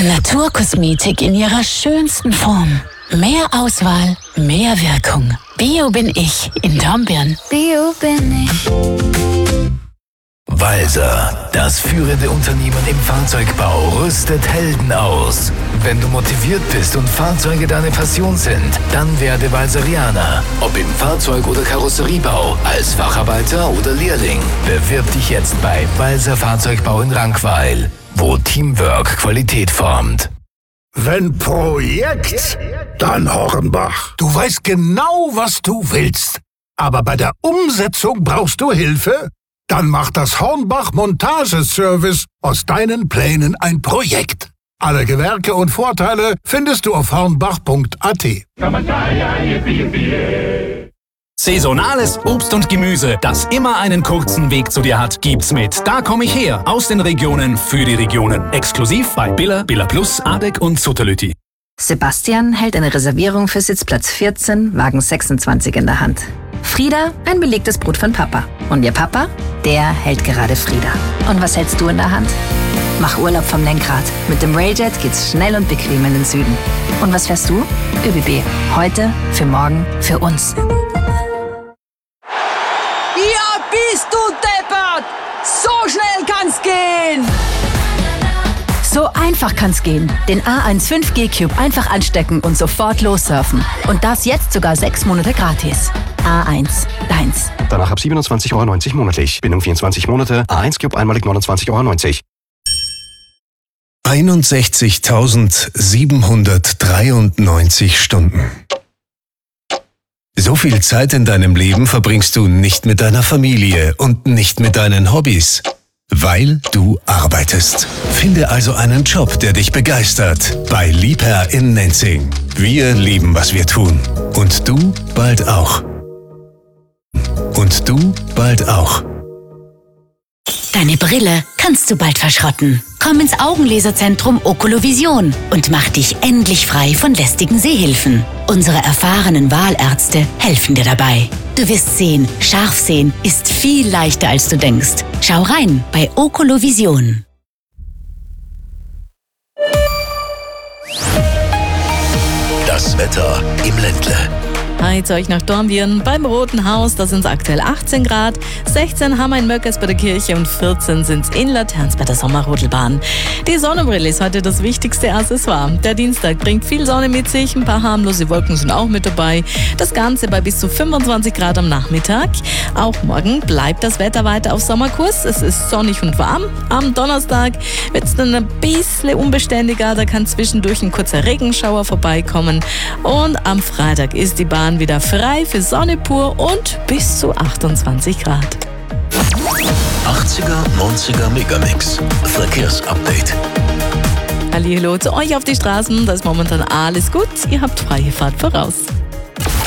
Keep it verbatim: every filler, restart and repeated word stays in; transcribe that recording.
Naturkosmetik in ihrer schönsten Form. Mehr Auswahl, mehr Wirkung. Bio bin ich in Dornbirn. Bio bin ich. Walser, das führende Unternehmen im Fahrzeugbau, rüstet Helden aus. Wenn du motiviert bist und Fahrzeuge deine Passion sind, dann werde Walserianer. Ob im Fahrzeug- oder Karosseriebau, als Facharbeiter oder Lehrling. Bewirb dich jetzt bei Walser Fahrzeugbau in Rankweil, wo Teamwork Qualität formt. Wenn Projekt, dann Hornbach. Du weißt genau, was du willst. Aber bei der Umsetzung brauchst du Hilfe? Dann macht das Hornbach Montageservice aus deinen Plänen ein Projekt. Alle Gewerke und Vorteile findest du auf hornbach punkt a t. Saisonales Obst und Gemüse, das immer einen kurzen Weg zu dir hat, gibt's mit Da komm ich her, aus den Regionen für die Regionen. Exklusiv bei Billa, Billa Plus, Adek und Sutterlüti. Sebastian hält eine Reservierung für Sitzplatz vierzehn, Wagen sechsundzwanzig in der Hand. Frieda ein belegtes Brot von Papa. Und ihr Papa, der hält gerade Frieda. Und was hältst du in der Hand? Mach Urlaub vom Lenkrad. Mit dem Railjet geht's schnell und bequem in den Süden. Und was fährst du? ÖBB. Heute, für morgen, für uns. Ja, bist du deppert! So schnell kann's gehen! So einfach kann's gehen. Den A eins fünf G Cube einfach anstecken und sofort lossurfen. Und das jetzt sogar sechs Monate gratis. A eins, deins. Danach ab siebenundzwanzig Euro neunzig monatlich. Bindung vierundzwanzig Monate. A eins Cube einmalig neunundzwanzig Euro neunzig. einundsechzigtausendsiebenhundertdreiundneunzig Stunden. So viel Zeit in deinem Leben verbringst du nicht mit deiner Familie und nicht mit deinen Hobbys, weil du arbeitest. Finde also einen Job, der dich begeistert. Bei Liebherr in Nenzing. Wir lieben, was wir tun. Und du bald auch. Und du bald auch. Deine Brille kannst du bald verschrotten. Komm ins Augenlaserzentrum Okolovision und mach dich endlich frei von lästigen Sehhilfen. Unsere erfahrenen Wahlärzte helfen dir dabei. Du wirst sehen, scharf sehen ist viel leichter, als du denkst. Schau rein bei Okolovision. Das Wetter im Ländle. Hi, zu euch nach Dornbirn beim Roten Haus. Da sind es aktuell achtzehn Grad, sechzehn haben wir in Möckers bei der Kirche und vierzehn sind es in Laterns bei der Sommerrodelbahn. Die Sonnenbrille ist heute das wichtigste Accessoire. Der Dienstag bringt viel Sonne mit sich, ein paar harmlose Wolken sind auch mit dabei. Das Ganze bei bis zu fünfundzwanzig Grad am Nachmittag. Auch morgen bleibt das Wetter weiter auf Sommerkurs. Es ist sonnig und warm. Am Donnerstag wird es dann ein bisschen unbeständiger. Da kann zwischendurch ein kurzer Regenschauer vorbeikommen. Und am Freitag ist die Bahn wieder frei für Sonne pur und bis zu achtundzwanzig Grad. achtziger, neunziger Megamix. Verkehrsupdate. Hallihallo zu euch auf die Straßen. Da ist momentan alles gut. Ihr habt freie Fahrt voraus.